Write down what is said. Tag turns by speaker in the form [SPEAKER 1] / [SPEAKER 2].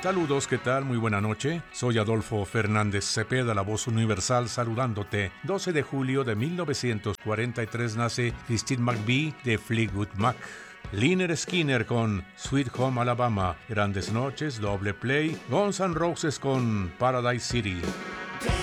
[SPEAKER 1] Saludos, ¿qué tal? Muy buena noche. Soy Adolfo Fernández Cepeda, la voz universal, saludándote. 12 de julio de 1943 nace Christine McVie de Fleetwood Mac. Lynyrd Skynyrd con Sweet Home Alabama. Grandes noches, doble play. Guns N' Roses con Paradise City.